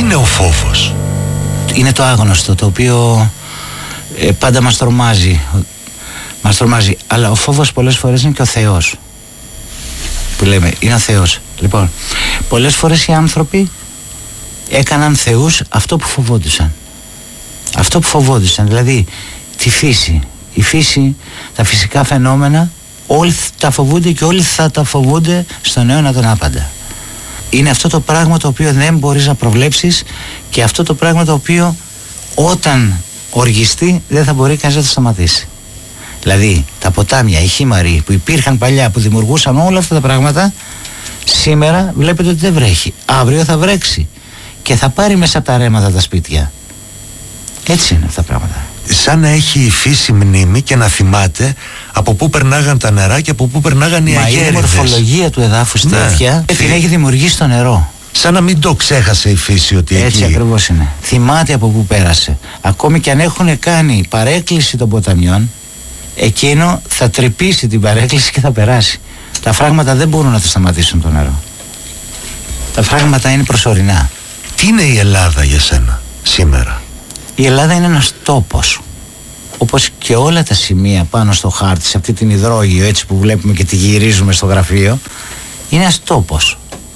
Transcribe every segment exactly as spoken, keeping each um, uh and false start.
είναι ο φόβος? Είναι το άγνωστο, το οποίο ε, πάντα μας τρομάζει. Μας τρομάζει. Αλλά ο φόβος πολλές φορές είναι και ο Θεός. Που λέμε, είναι ο Θεός. Λοιπόν, πολλές φορές οι άνθρωποι έκαναν θεούς αυτό που φοβόντουσαν. Αυτό που φοβόντουσαν, δηλαδή τη φύση. Η φύση, τα φυσικά φαινόμενα, όλοι τα φοβούνται και όλοι θα τα φοβούνται στον αιώνα τον άπαντα. Είναι αυτό το πράγμα το οποίο δεν μπορείς να προβλέψεις και αυτό το πράγμα το οποίο όταν οργιστεί δεν θα μπορεί κανείς να το σταματήσει. Δηλαδή τα ποτάμια, οι χήμαροι που υπήρχαν παλιά, που δημιουργούσαν όλα αυτά τα πράγματα, σήμερα βλέπετε ότι δεν βρέχει. Αύριο θα βρέξει και θα πάρει μέσα από τα ρέματα τα σπίτια. Έτσι είναι αυτά τα πράγματα. Σαν να έχει η φύση μνήμη και να θυμάται από πού περνάγαν τα νερά και από πού περνάγαν οι αγέριδες. Μα η μορφολογία του εδάφους τέτοια και την έχει δημιουργήσει το νερό. Σαν να μην το ξέχασε η φύση ότι εκεί. Έτσι ακριβώς είναι. Θυμάται από πού πέρασε. Ακόμη και αν έχουν κάνει παρέκκληση των ποταμιών, εκείνο θα τρυπήσει την παρέκκληση και θα περάσει. Τα φράγματα δεν μπορούν να το σταματήσουν το νερό. Τα φράγματα είναι προσωρινά. Τι είναι η Ελλάδα για σένα σήμερα? Η Ελλάδα είναι ένας τόπος. Όπως και όλα τα σημεία πάνω στο χάρτη, σε αυτή την υδρόγειο έτσι που βλέπουμε και τη γυρίζουμε στο γραφείο, είναι ένας τόπος.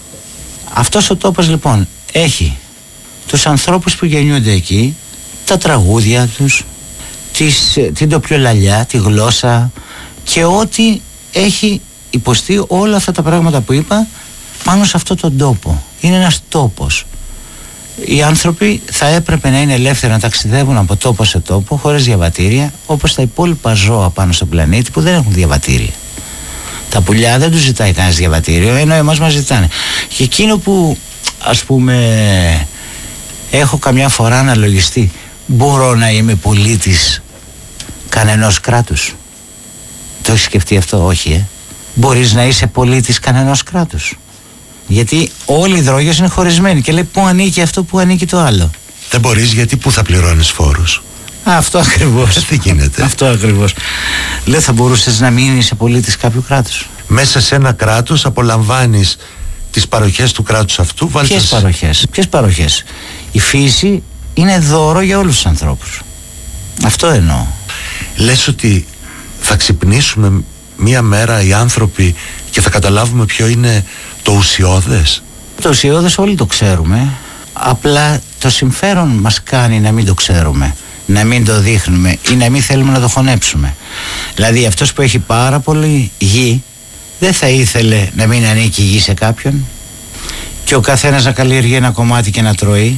Αυτός ο τόπος λοιπόν έχει τους ανθρώπους που γεννιούνται εκεί, τα τραγούδια τους, τις, την τοπιολαλιά, τη γλώσσα και ό,τι έχει υποστεί όλα αυτά τα πράγματα που είπα πάνω σε αυτόν τον τόπο. Είναι ένας τόπος. Οι άνθρωποι θα έπρεπε να είναι ελεύθεροι να ταξιδεύουν από τόπο σε τόπο χωρίς διαβατήρια, όπως τα υπόλοιπα ζώα πάνω στον πλανήτη που δεν έχουν διαβατήρια. Τα πουλιά δεν τους ζητάει κανένας διαβατήριο, ενώ εμάς μας ζητάνε. Και εκείνο που ας πούμε έχω καμιά φορά αναλογιστεί, μπορώ να είμαι πολίτης κανενός κράτους? Το έχεις σκεφτεί αυτό? Όχι, ε. Μπορείς να είσαι πολίτης κανενός κράτους? Γιατί όλοι οι δρόγες είναι χωρισμένοι και λέει πού ανήκει αυτό, πού ανήκει το άλλο. Δεν μπορείς, γιατί πού θα πληρώνεις φόρους? Αυτό ακριβώς. Τι γίνεται? Αυτό ακριβώς. Λέει θα μπορούσες να μην είσαι πολίτης κάποιου κράτους? Μέσα σε ένα κράτος απολαμβάνεις τις παροχές του κράτους αυτού. Ποιες Βάλτες... παροχές? Ποιες παροχές? Η φύση είναι δώρο για όλους τους ανθρώπους. Αυτό εννοώ. Λες ότι θα ξυπνήσουμε μία μέρα οι άνθρωποι και θα καταλάβουμε ποιο είναι το ουσιώδες? Το ουσιώδες όλοι το ξέρουμε. Απλά το συμφέρον μας κάνει να μην το ξέρουμε, να μην το δείχνουμε ή να μην θέλουμε να το χωνέψουμε. Δηλαδή αυτός που έχει πάρα πολύ γη δεν θα ήθελε να μην ανήκει η γη σε κάποιον και ο καθένας να καλλιεργεί ένα κομμάτι και να τρώει.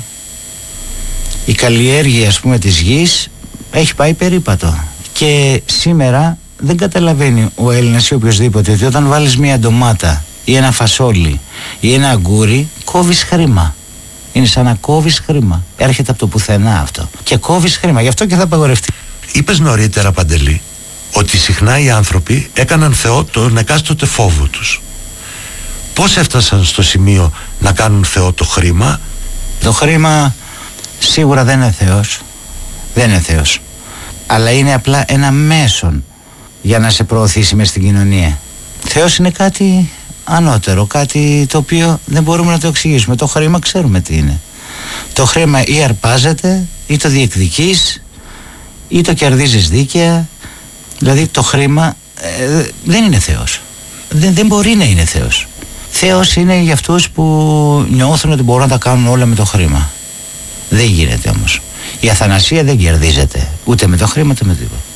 Η καλλιέργεια ας πούμε της γης έχει πάει περίπατο και σήμερα δεν καταλαβαίνει ο Έλληνας ή οποιοσδήποτε ότι όταν βάλεις μια ντομάτα ή ένα φασόλι ή ένα αγκούρι κόβεις χρήμα. Είναι σαν να κόβεις χρήμα. Έρχεται από το πουθενά αυτό και κόβεις χρήμα, γι' αυτό και θα απαγορευτεί. Είπες νωρίτερα, Παντελή, ότι συχνά οι άνθρωποι έκαναν θεό τον εκάστοτε φόβο τους. Πώς έφτασαν στο σημείο να κάνουν θεό το χρήμα? Το χρήμα σίγουρα δεν είναι θεός. Δεν είναι θεός. Αλλά είναι απλά ένα μέσον για να σε προωθήσει μες στην κοινωνία. Θεός είναι κάτι ανώτερο, κάτι το οποίο δεν μπορούμε να το εξηγήσουμε. Το χρήμα ξέρουμε τι είναι. Το χρήμα ή αρπάζεται ή το διεκδικείς ή το κερδίζεις δίκαια. Δηλαδή το χρήμα ε, δεν είναι Θεός. Δεν, δεν μπορεί να είναι Θεός. Θεός είναι για αυτούς που νιώθουν ότι μπορούν να τα κάνουν όλα με το χρήμα. Δεν γίνεται όμως. Η αθανασία δεν κερδίζεται ούτε με το χρήμα ούτε με τίποτα.